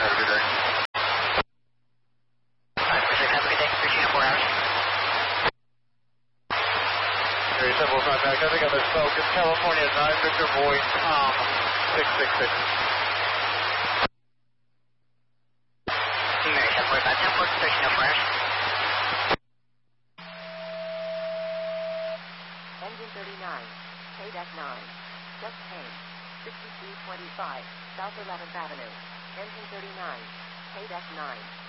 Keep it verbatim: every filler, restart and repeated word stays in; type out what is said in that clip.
Have a good day. five four six, have a good day. Appreciate it, four hours. Three seven five back. I think I misspoke. It's California nine Victor Boy Tom six six six. Mary seven four five, ten four, thirteen oh four hours. Engine thirty-nine, K D E C nine, just came, sixty-three twenty-five, South eleventh Avenue. Engine thirty-nine, K D E C nine.